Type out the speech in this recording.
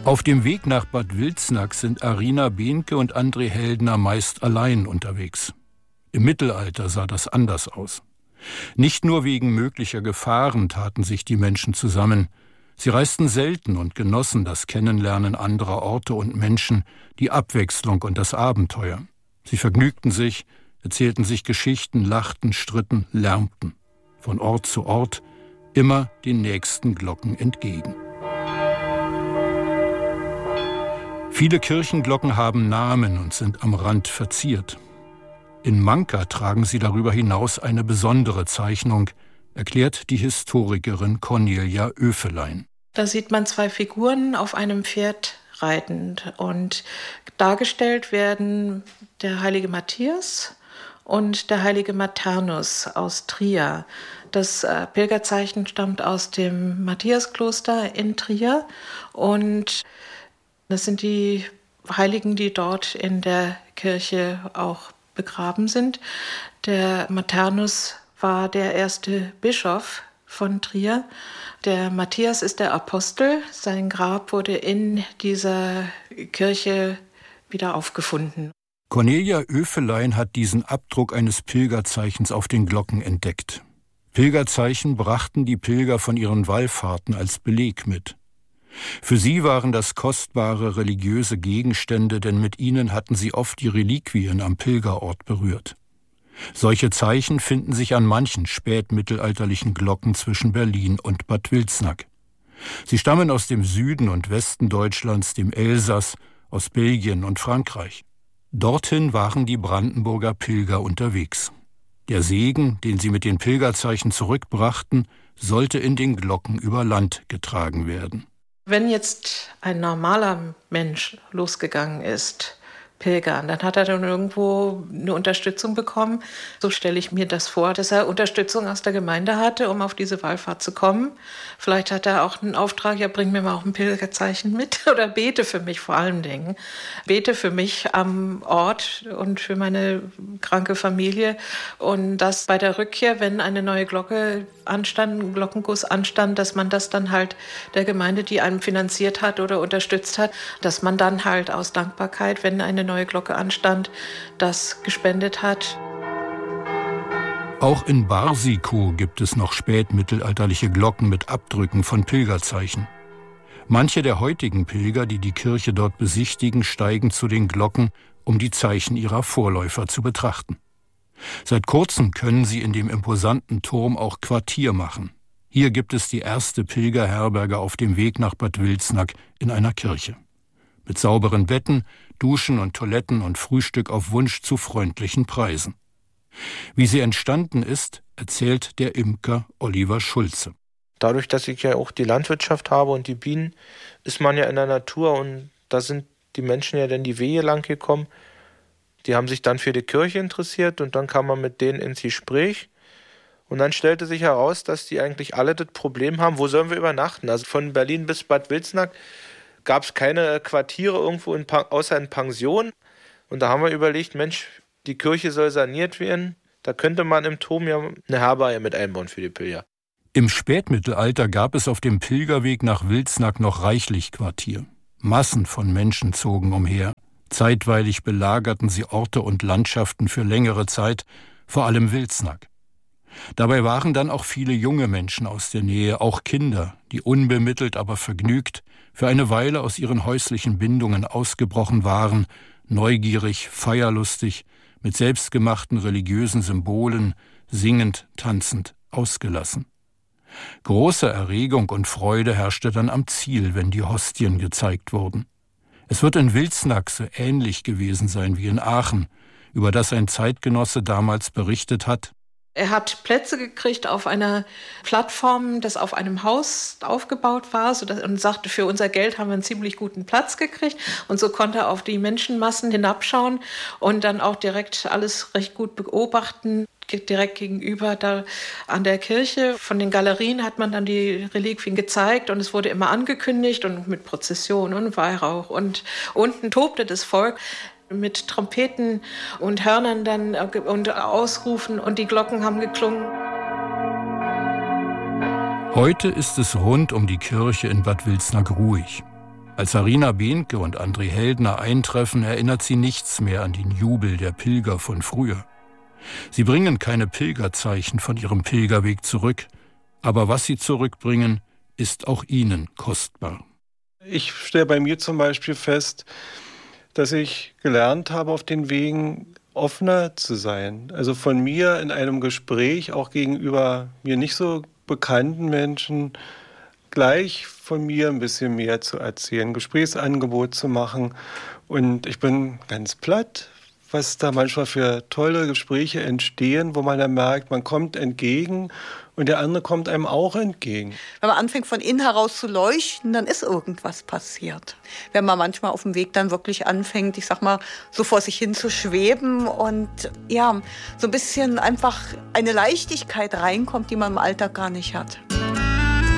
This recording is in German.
Auf dem Weg nach Bad Wilsnack sind Arina Behnke und André Heldner meist allein unterwegs. Im Mittelalter sah das anders aus. Nicht nur wegen möglicher Gefahren taten sich die Menschen zusammen. Sie reisten selten und genossen das Kennenlernen anderer Orte und Menschen, die Abwechslung und das Abenteuer. Sie vergnügten sich, erzählten sich Geschichten, lachten, stritten, lärmten. Von Ort zu Ort, immer den nächsten Glocken entgegen. Viele Kirchenglocken haben Namen und sind am Rand verziert. In Manka tragen sie darüber hinaus eine besondere Zeichnung, erklärt die Historikerin Cornelia Oefelein. Da sieht man 2 Figuren auf einem Pferd reitend und dargestellt werden der heilige Matthias und der heilige Maternus aus Trier. Das Pilgerzeichen stammt aus dem Matthiaskloster in Trier und das sind die Heiligen, die dort in der Kirche auch begraben sind. Der Maternus war der erste Bischof von Trier. Der Matthias ist der Apostel. Sein Grab wurde in dieser Kirche wieder aufgefunden. Cornelia Oefelein hat diesen Abdruck eines Pilgerzeichens auf den Glocken entdeckt. Pilgerzeichen brachten die Pilger von ihren Wallfahrten als Beleg mit. Für sie waren das kostbare religiöse Gegenstände, denn mit ihnen hatten sie oft die Reliquien am Pilgerort berührt. Solche Zeichen finden sich an manchen spätmittelalterlichen Glocken zwischen Berlin und Bad Wilsnack. Sie stammen aus dem Süden und Westen Deutschlands, dem Elsass, aus Belgien und Frankreich. Dorthin waren die Brandenburger Pilger unterwegs. Der Segen, den sie mit den Pilgerzeichen zurückbrachten, sollte in den Glocken über Land getragen werden. Wenn jetzt ein normaler Mensch losgegangen ist, pilgern, dann hat er dann irgendwo eine Unterstützung bekommen. So stelle ich mir das vor, dass er Unterstützung aus der Gemeinde hatte, um auf diese Wallfahrt zu kommen. Vielleicht hat er auch einen Auftrag, ja, bring mir mal auch ein Pilgerzeichen mit oder bete für mich vor allen Dingen. Bete für mich am Ort und für meine kranke Familie. Und das bei der Rückkehr, wenn eine neue Glocke anstand, ein Glockenguss anstand, dass man das dann halt der Gemeinde, die einem finanziert hat oder unterstützt hat, dass man dann halt aus Dankbarkeit, wenn eine neue Glocke anstand, das gespendet hat. Auch in Barsikow gibt es noch spätmittelalterliche Glocken mit Abdrücken von Pilgerzeichen. Manche der heutigen Pilger, die die Kirche dort besichtigen, steigen zu den Glocken, um die Zeichen ihrer Vorläufer zu betrachten. Seit kurzem können sie in dem imposanten Turm auch Quartier machen. Hier gibt es die erste Pilgerherberge auf dem Weg nach Bad Wilsnack in einer Kirche. Mit sauberen Betten, Duschen und Toiletten und Frühstück auf Wunsch zu freundlichen Preisen. Wie sie entstanden ist, erzählt der Imker Oliver Schulze. Dadurch, dass ich ja auch die Landwirtschaft habe und die Bienen, ist man ja in der Natur und da sind die Menschen ja dann die Wege lang gekommen. Die haben sich dann für die Kirche interessiert und dann kam man mit denen ins Gespräch. Und dann stellte sich heraus, dass die eigentlich alle das Problem haben, wo sollen wir übernachten? Also von Berlin bis Bad Wilsnack gab es keine Quartiere irgendwo außer in Pensionen. Und da haben wir überlegt, Mensch, die Kirche soll saniert werden. Da könnte man im Turm ja eine Herberge mit einbauen für die Pilger. Im Spätmittelalter gab es auf dem Pilgerweg nach Wilsnack noch reichlich Quartier. Massen von Menschen zogen umher. Zeitweilig belagerten sie Orte und Landschaften für längere Zeit, vor allem Wilsnack. Dabei waren dann auch viele junge Menschen aus der Nähe, auch Kinder, die unbemittelt, aber vergnügt für eine Weile aus ihren häuslichen Bindungen ausgebrochen waren, neugierig, feierlustig, mit selbstgemachten religiösen Symbolen, singend, tanzend, ausgelassen. Große Erregung und Freude herrschte dann am Ziel, wenn die Hostien gezeigt wurden. Es wird in Wilsnack so ähnlich gewesen sein wie in Aachen, über das ein Zeitgenosse damals berichtet hat: Er hat Plätze gekriegt auf einer Plattform, das auf einem Haus aufgebaut war, und sagte, für unser Geld haben wir einen ziemlich guten Platz gekriegt. Und so konnte er auf die Menschenmassen hinabschauen und dann auch direkt alles recht gut beobachten. Direkt gegenüber da an der Kirche. Von den Galerien hat man dann die Reliquien gezeigt und es wurde immer angekündigt und mit Prozession und Weihrauch. Und unten tobte das Volk mit Trompeten und Hörnern dann und Ausrufen und die Glocken haben geklungen. Heute ist es rund um die Kirche in Bad Wilsnack ruhig. Als Sarina Behnke und André Heldner eintreffen, erinnert sie nichts mehr an den Jubel der Pilger von früher. Sie bringen keine Pilgerzeichen von ihrem Pilgerweg zurück, aber was sie zurückbringen, ist auch ihnen kostbar. Ich stelle bei mir zum Beispiel fest, dass ich gelernt habe, auf den Wegen offener zu sein. Also von mir in einem Gespräch, auch gegenüber mir nicht so bekannten Menschen, gleich von mir ein bisschen mehr zu erzählen, Gesprächsangebot zu machen. Und ich bin ganz platt, was da manchmal für tolle Gespräche entstehen, wo man dann merkt, man kommt entgegen und der andere kommt einem auch entgegen. Wenn man anfängt, von innen heraus zu leuchten, dann ist irgendwas passiert. Wenn man manchmal auf dem Weg dann wirklich anfängt, ich sag mal, so vor sich hin zu schweben und ja, so ein bisschen einfach eine Leichtigkeit reinkommt, die man im Alltag gar nicht hat.